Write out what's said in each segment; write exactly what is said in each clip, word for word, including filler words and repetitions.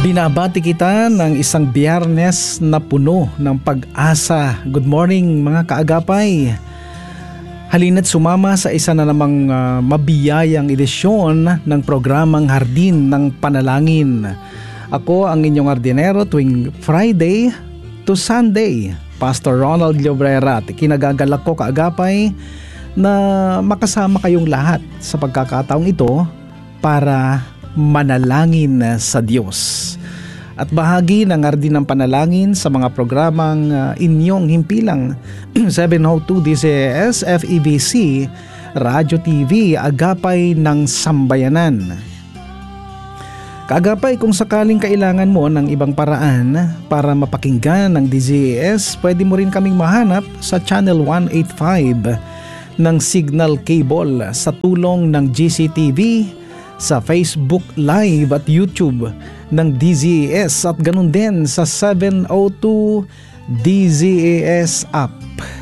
Binabati kita ng isang Biyernes na puno ng pag-asa. Good morning mga kaagapay. Halina't sumama sa isa na namang uh, mabiyayang edisyon ng programang Hardin ng Panalangin. Ako ang inyong hardinero tuwing Friday to Sunday, Pastor Ronald Llobrera. At kinagagalak ko kaagapay na makasama kayong lahat sa pagkakataong ito para manalangin sa Diyos. At bahagi ng Hardin ng Panalangin sa mga programang uh, inyong himpilang seven oh two D C S F E B C Radyo T V Agapay ng Sambayanan. Kaagapay, kung sakaling kailangan mo ng ibang paraan para mapakinggan ng D Z A S, pwede mo rin kaming mahanap sa Channel one eighty-five ng Signal Cable sa tulong ng G C T V, sa Facebook Live at YouTube ng D Z A S at ganun din sa seven oh two D Z A S app.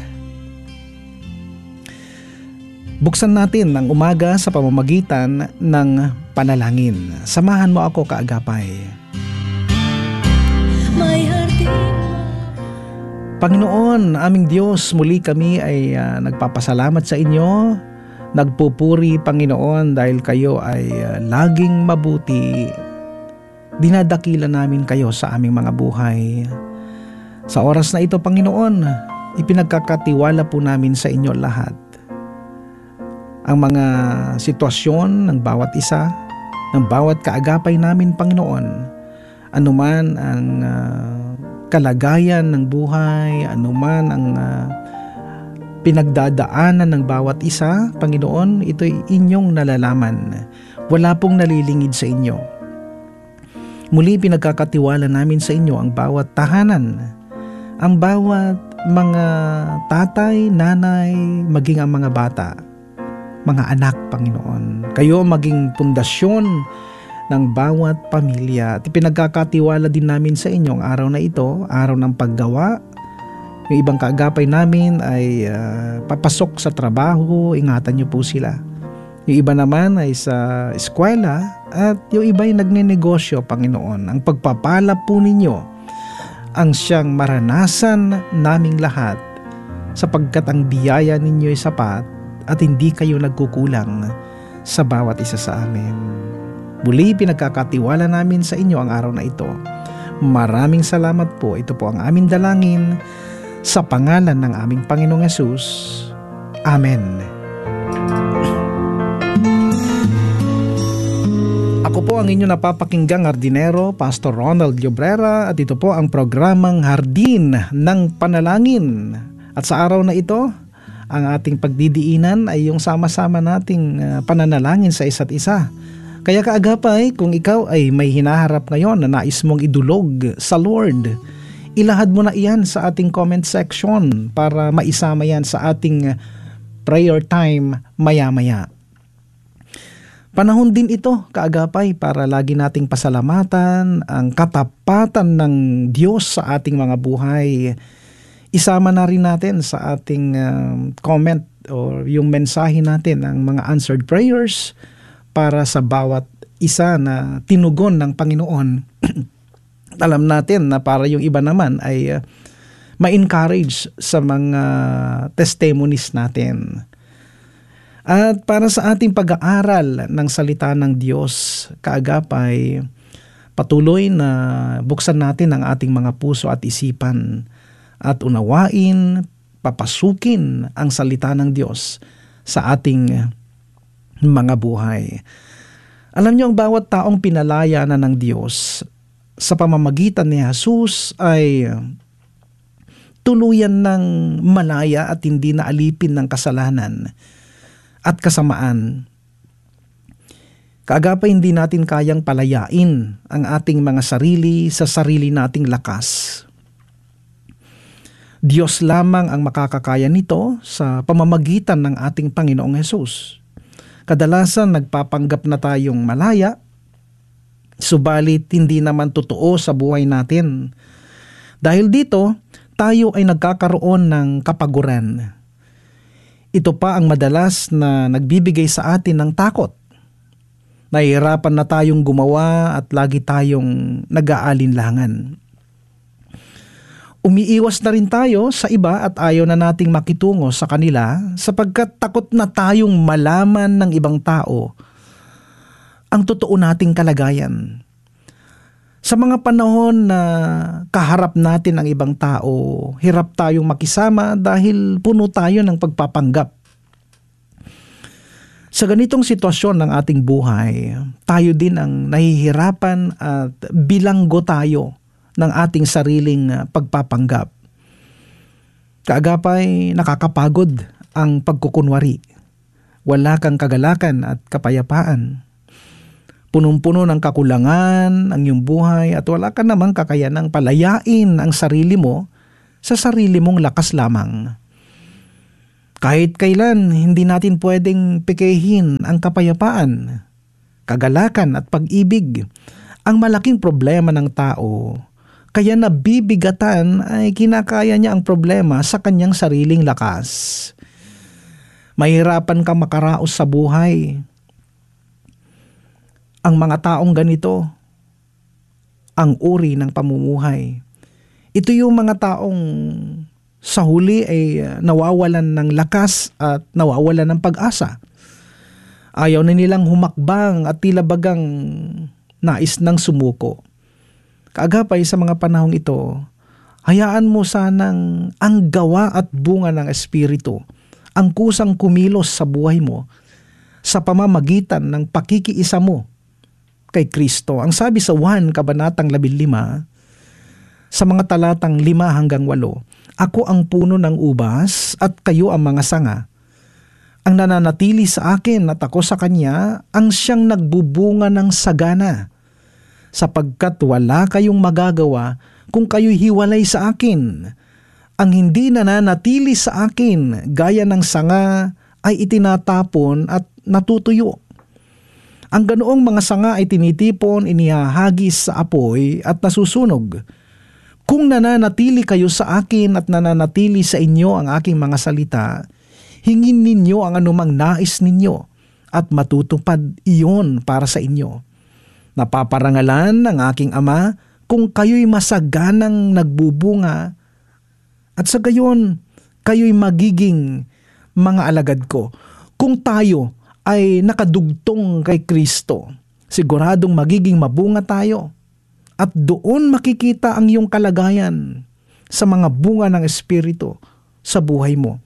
Buksan natin ang umaga sa pamamagitan ng panalangin. Samahan mo ako kaagapay. Panginoon, aming Diyos, muli kami ay uh, nagpapasalamat sa inyo. Nagpupuri, Panginoon, dahil kayo ay uh, laging mabuti. Dinadakila namin kayo sa aming mga buhay. Sa oras na ito, Panginoon, ipinagkakatiwala po namin sa inyo lahat. Ang mga sitwasyon ng bawat isa, ng bawat kaagapay namin, Panginoon. Anuman ang uh, kalagayan ng buhay, anuman ang uh, pinagdadaanan ng bawat isa, Panginoon, ito'y inyong nalalaman. Wala pong nalilingid sa inyo. Muli pinagkakatiwala namin sa inyo ang bawat tahanan, ang bawat mga tatay, nanay, maging ang mga bata, mga anak, Panginoon. Kayo maging pundasyon ng bawat pamilya. At pinagkakatiwala din namin sa inyo ang araw na ito, araw ng paggawa. Yung ibang kaagapay namin ay uh, papasok sa trabaho, ingatan niyo po sila. Yung iba naman ay sa eskwela at yung iba ay nagnenegosyo, Panginoon. Ang pagpapala po ninyo ang siyang maranasan naming lahat, sapagkat ang biyaya ninyo ay sapat at hindi kayo nagkukulang sa bawat isa sa amin. Muli pinagkakatiwala namin sa inyo ang araw na ito. Maraming salamat po. Ito po ang aming dalangin sa pangalan ng aming Panginoong Hesus. Amen. Ako po ang inyong napapakinggang hardinero, Pastor Ronald Llobrera, at ito po ang programang Hardin ng Panalangin. At sa araw na ito, ang ating pagdidiinan ay yung sama-sama nating uh, pananalangin sa isa't isa. Kaya kaagapay, kung ikaw ay may hinaharap ngayon na nais mong idulog sa Lord, ilahad mo na iyan sa ating comment section para maisama yan sa ating prayer time maya-maya. Panahon din ito, kaagapay, para lagi nating pasalamatan ang katapatan ng Diyos sa ating mga buhay. Isama na rin natin sa ating uh, comment o yung mensahe natin ang mga answered prayers para sa bawat isa na tinugon ng Panginoon. Alam natin na para yung iba naman ay uh, ma-encourage sa mga testimonies natin. At para sa ating pag-aaral ng salita ng Diyos, kaagapay, patuloy na buksan natin ang ating mga puso at isipan at unawain, papasukin ang salita ng Diyos sa ating mga buhay. Alam niyo, ang bawat taong pinalaya na ng Diyos sa pamamagitan ni Jesus ay tuluyan ng malaya at hindi na alipin ng kasalanan at kasamaan. Kaagapay, hindi natin kayang palayain ang ating mga sarili sa sarili nating lakas. Diyos lamang ang makakakaya nito sa pamamagitan ng ating Panginoong Hesus. Kadalasan nagpapanggap na tayong malaya, subalit hindi naman totoo sa buhay natin. Dahil dito, tayo ay nagkakaroon ng kapaguran. Ito pa ang madalas na nagbibigay sa atin ng takot. Nahihirapan na tayong gumawa at lagi tayong nag-aalinlangan. Umiiwas na rin tayo sa iba at ayaw na nating makitungo sa kanila sapagkat takot na tayong malaman ng ibang tao ang totoo nating kalagayan. Sa mga panahon na kaharap natin ang ibang tao, hirap tayong makisama dahil puno tayo ng pagpapanggap. Sa ganitong sitwasyon ng ating buhay, tayo din ang nahihirapan at bilanggo tayo ng ating sariling pagpapanggap. Kaagapay, nakakapagod ang pagkukunwari. Wala kang kagalakan at kapayapaan. Punong-puno ng kakulangan ang iyong buhay at wala ka namang kakayanang palayain ang sarili mo sa sarili mong lakas lamang. Kahit kailan, hindi natin pwedeng pikehin ang kapayapaan, kagalakan at pag-ibig. Ang malaking problema ng tao, kaya nabibigatan ay kinakaya niya ang problema sa kanyang sariling lakas. Mahirapan kang makaraos sa buhay. Ang mga taong ganito, ang uri ng pamumuhay. Ito yung mga taong sa huli ay nawawalan ng lakas at nawawalan ng pag-asa. Ayaw na nilang humakbang at tila bagang nais ng sumuko. Kaagapay sa mga panahong ito, hayaan mo sanang ang gawa at bunga ng Espiritu, ang kusang kumilos sa buhay mo sa pamamagitan ng pakikiisa mo kay Kristo. Ang sabi sa Juan Kabanatang labing lima, sa mga talatang lima hanggang walo, ako ang puno ng ubas at kayo ang mga sanga. Ang nananatili sa akin at ako sa kanya, ang siyang nagbubunga ng sagana. Sapagkat wala kayong magagawa kung kayo'y hiwalay sa akin. Ang hindi nananatili sa akin, gaya ng sanga, ay itinatapon at natutuyo. Ang ganoong mga sanga ay tinitipon, inihahagis sa apoy at nasusunog. Kung nananatili kayo sa akin at nananatili sa inyo ang aking mga salita, hingin ninyo ang anumang nais ninyo at matutupad iyon para sa inyo. Napaparangalan ng aking Ama kung kayo'y masaganang nagbubunga at sa gayon kayo'y magiging mga alagad ko. Kung tayo ay nakadugtong kay Kristo, siguradong magiging mabunga tayo. At doon makikita ang iyong kalagayan sa mga bunga ng Espiritu sa buhay mo.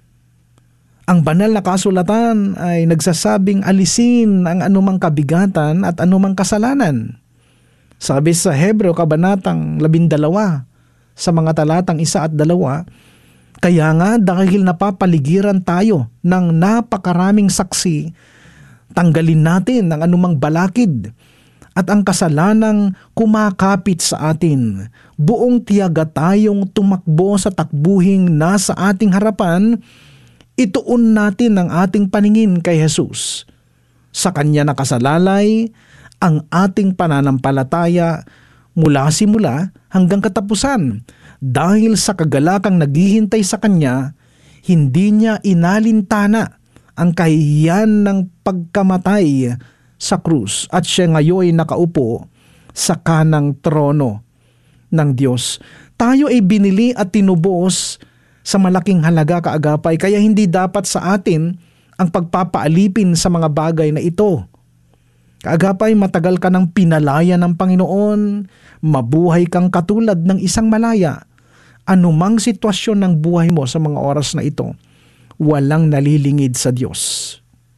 Ang banal na kasulatan ay nagsasabing alisin ang anumang kabigatan at anumang kasalanan. Sabi sa Hebreo Kabanatang labindalawa sa mga talatang isa at dalawa, kaya nga dahil napapaligiran tayo ng napakaraming saksi, tanggalin natin ang anumang balakid at ang kasalanang kumakapit sa atin. Buong tiyaga tayong tumakbo sa takbuhing nasa ating harapan, ituon natin ang ating paningin kay Jesus. Sa Kanya nakasalalay ang ating pananampalataya mula simula hanggang katapusan. Dahil sa kagalakang naghihintay sa Kanya, hindi Niya inalintana ang kahihiyan ng pagkamatay sa krus at siya ngayon ay nakaupo sa kanang trono ng Diyos. Tayo ay binili at tinubos sa malaking halaga, kaagapay, kaya hindi dapat sa atin ang pagpapaalipin sa mga bagay na ito. Kaagapay, matagal ka ng pinalaya ng Panginoon, mabuhay kang katulad ng isang malaya. Anumang sitwasyon ng buhay mo sa mga oras na ito, walang nalilingid sa Diyos.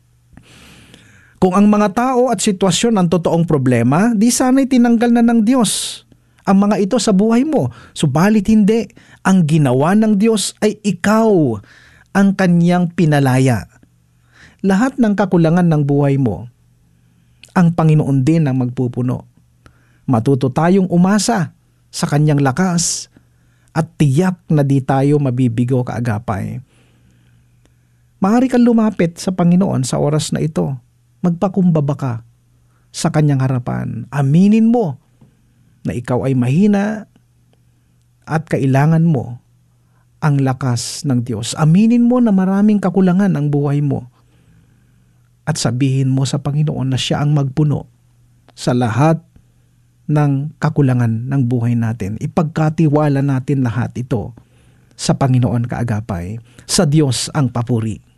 Kung ang mga tao at sitwasyon ang totoong problema, di sana'y tinanggal na ng Diyos ang mga ito sa buhay mo. Subalit hindi. Ang ginawa ng Diyos ay ikaw ang Kanyang pinalaya. Lahat ng kakulangan ng buhay mo, ang Panginoon din ang magpupuno. Matuto tayong umasa sa Kanyang lakas at tiyak na di tayo mabibigo, kaagapay. Maaari kang lumapit sa Panginoon sa oras na ito. Magpakumbaba ka sa Kanyang harapan. Aminin mo na ikaw ay mahina at kailangan mo ang lakas ng Diyos. Aminin mo na maraming kakulangan ang buhay mo. at sabihin mo sa Panginoon na siya ang magpuno sa lahat ng kakulangan ng buhay natin. Ipagkatiwala natin lahat ito sa Panginoon kaagapay. Sa Diyos ang papuri.